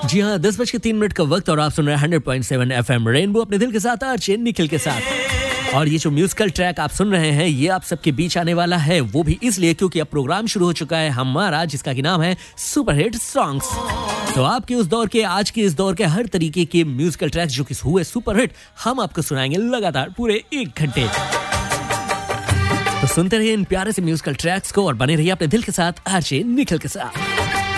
जी हाँ, 10:03 का वक्त और आप सुन रहे हैं 100.7 FM रेनबो अपने दिल के साथ आरजे निखिल के साथ। और ये जो म्यूजिकल ट्रैक आप सुन रहे हैं ये आप सबके बीच आने वाला है, वो भी इसलिए क्योंकि अब प्रोग्राम शुरू हो चुका है हमारा, जिसका की नाम है सुपर हिट सॉन्ग्स। तो आपके उस दौर के, आज के इस दौर के हर तरीके के म्यूजिकल ट्रैक्स जो कि हुए सुपर हिट, हम आपको सुनाएंगे लगातार पूरे 1 घंटे। तो सुनते रहिए इन प्यारे से म्यूजिकल ट्रैक्स को और बने रहिए अपने दिल के साथ आरजे निखिल के साथ।